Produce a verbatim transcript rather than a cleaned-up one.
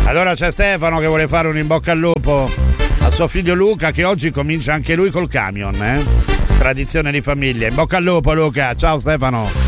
Allora c'è Stefano che vuole fare un in bocca al lupo a suo figlio Luca, che oggi comincia anche lui col camion, eh? Tradizione di famiglia. In bocca al lupo Luca, ciao Stefano.